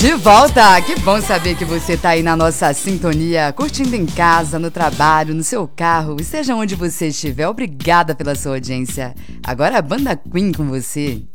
De volta! Que bom saber que você tá aí na nossa sintonia, curtindo em casa, no trabalho, no seu carro, e seja onde você estiver. Obrigada pela sua audiência. Agora a Banda Queen com você.